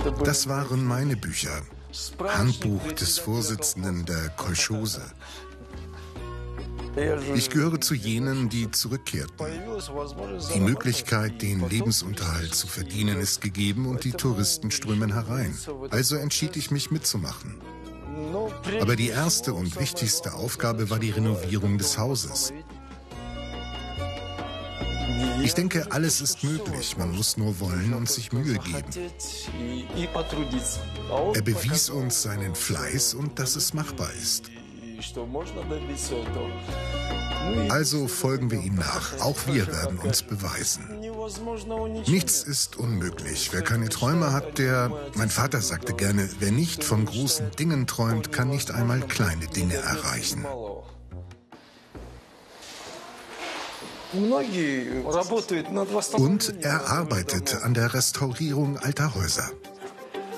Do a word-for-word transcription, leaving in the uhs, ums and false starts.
Das waren meine Bücher. Handbuch des Vorsitzenden der Kolchose. Ich gehöre zu jenen, die zurückkehrten. Die Möglichkeit, den Lebensunterhalt zu verdienen, ist gegeben und die Touristen strömen herein. Also entschied ich mich mitzumachen. Aber die erste und wichtigste Aufgabe war die Renovierung des Hauses. Ich denke, alles ist möglich, man muss nur wollen und sich Mühe geben. Er bewies uns seinen Fleiß und dass es machbar ist. Also folgen wir ihm nach, auch wir werden uns beweisen. Nichts ist unmöglich. Wer keine Träume hat, der, mein Vater sagte gerne, wer nicht von großen Dingen träumt, kann nicht einmal kleine Dinge erreichen. Und er arbeitet an der Restaurierung alter Häuser.